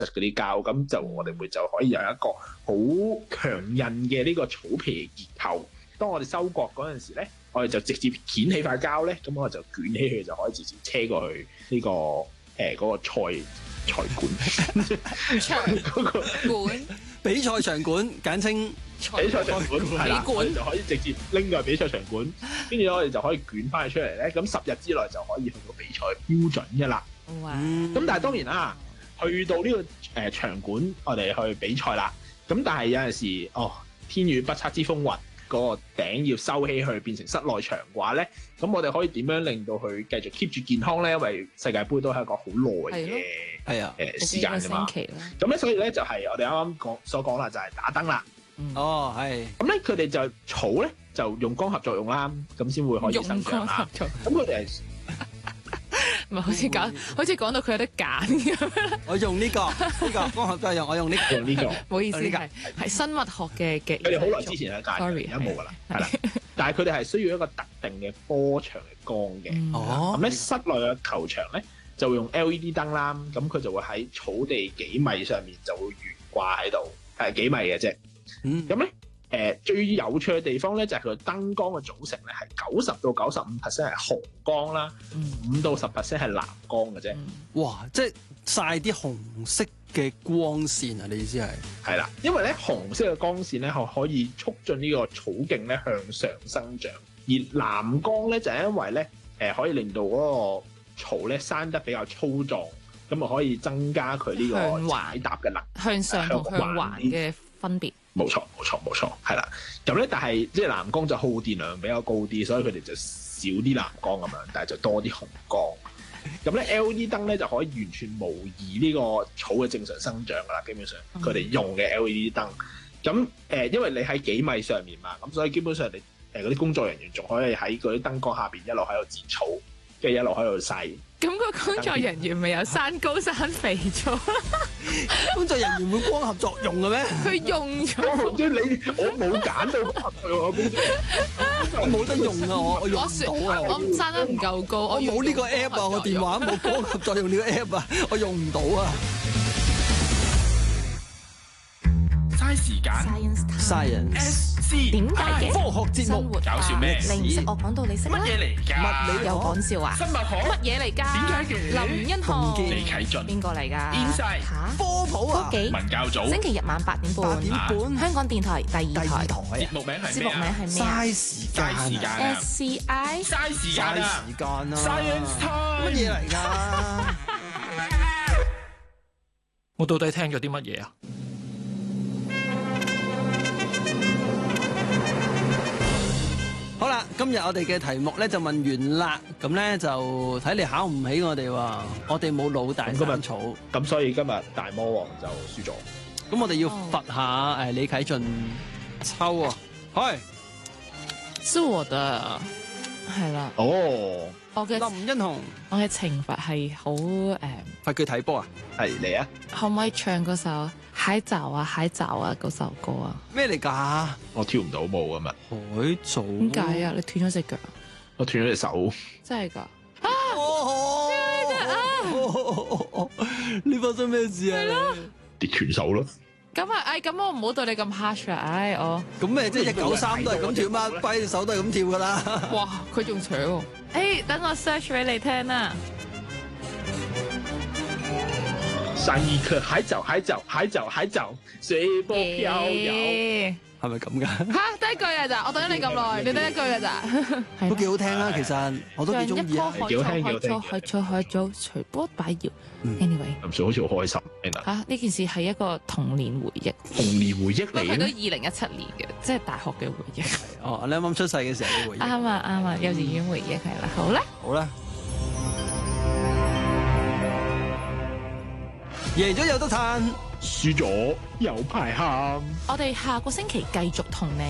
嗰啲膠，咁就我哋就可以有一個好強韌嘅呢個草皮嘅結構。當我哋收割嗰陣時咧，我哋就直接捲起塊膠咧，咁我就捲起佢就可以直接車過去呢、個嗰、個菜館場嗰個館比賽場館簡稱比賽場館係啦， 比館我哋就可以直接拎過去比賽場館，跟住我哋就可以捲翻佢出嚟咧。咁10日之內就可以去到比賽標準嘅啦。 哇！ 咁但係當然啦，去到呢個場館，我哋去比賽啦。咁但係有陣時，天雨不測之風雲，嗰個頂要收起去變成室內場嘅話咧，咁我哋可以點樣令到佢繼續 keep 住健康咧？因為世界盃都係一個好耐嘅係啊， 時間㗎嘛。 星期啦， 咁咧，所以咧就係我哋啱啱所講啦，就係打燈啦。 哦係， 咁咧佢哋就草咧就用光合作用啦，咁先會可以生長啦。咁佢哋係唔係好似講到佢有得揀咁。 我用呢個光合作用，我用呢個。 用呢個。 唔好意思， 呢個係生物學嘅佢哋好耐之前有戒， Sorry， 而家冇噶啦，係啦。但係佢哋係需要一個特定嘅波長嘅光嘅。 哦咁咧室內嘅球場咧就會用 LED 燈啦，咁佢就會喺草地幾米上面就會懸掛喺度，係幾米嘅啫。咁咧最有趣嘅地方咧就係佢燈光嘅組成咧係90到95% 係紅光啦，5到10% 係藍光嘅啫。 哇！即係晒啲紅色嘅光線啊！你意思係？ 係啦，因為咧紅色嘅光線咧可以促進呢個草徑咧向上生長，而藍光咧就係因為咧可以令到嗰個草咧生得比較粗壯，咁啊可以增加佢呢個踩踏嘅能力， 向上同向橫嘅分別。 冇錯，係啦。咁咧，但係即係藍光就耗電量比較高啲，所以佢哋就少啲藍光咁樣，但係就多啲紅光。咁咧 LED 燈咧就可以完全模擬呢個草嘅正常生長噶啦，基本上佢哋用嘅 LED 燈。咁因為你喺幾米上面嘛，咁所以基本上你嗰啲工作人員仲可以喺嗰啲燈光下邊一路喺度剪草，跟住一路喺度曬。 咁個工作人員咪有山高山肥咗？ 工作人員會光合作用嘅咩？ 佢用咗。 即係我冇揀到光合作用， 我冇得用啊！我用唔到啊！ 我生得唔夠高， 我冇呢個 app 啊！我電話冇光合作用呢個 app 啊！我用唔到啊！ 嘥時間 Science 點解嘅？ 科學節目搞笑咩你唔識我講到你識啦。 乜嘢嚟㗎？ 物理有講笑啊？ 生物學乜嘢嚟㗎？ 點解嘅林欣豪同李啟俊邊個嚟㗎 Inside 嚇？ 科普啊！ 幾文教組星期日晚8點半， 8點半香港電台第二台。 節目名係節目名咩啊？ 係咩啊嘥時間嘥時間啊！ 啊！ ？SCI 嘥時間嘥啊時間啊 Science time 乜嘢嚟㗎？ 我到底聽咗啲乜嘢啊？ 好啦，今日我哋嘅題目咧就問完啦，咁咧就睇你考唔起我哋喎，我哋冇老大生草， 咁所以今日大魔王就輸咗。 咁我哋要罰下李啟俊抽啊，係是我的，係啦。 哦， 我嘅林欣雄我嘅懲罰係好罰佢睇波啊？ 係你啊！ 可唔可以唱嗰首海藻啊海藻啊嗰首歌啊？ 咩嚟㗎？ 我跳唔到舞啊嘛， 海藻點解啊？你斷咗隻腳啊？ 我斷咗隻手。 真係㗎？ 你發生咩事啊？ 跌斷手咯。 咁啊，咁我唔好對你咁 harsh 啊！我咁咩即係193都係咁跳嘛，跛隻手都係咁跳㗎啦。 哇，佢仲搶喎！等我 search 俾你聽啦。 上一顆海藻，隨波飄搖。 係咪咁㗎？ 嚇，得一句㗎咋？我等咗你咁耐，你得一句㗎咋？ 都幾好聽啦，其實我都幾中意啊。 幾好聽海藻隨波擺搖。Anyway， 林水好似好開心。 呢件事係一個童年回憶， 童年回憶佢都嚟嘅。 2017年嘅，即係大學嘅回憶。 哦，你啱啱出世嘅時候嘅回憶。 啱啊，幼稚園回憶係啦。好啦， 好啦，贏咗有得嘆。 輸咗有排喊。 我哋下個星期繼續同你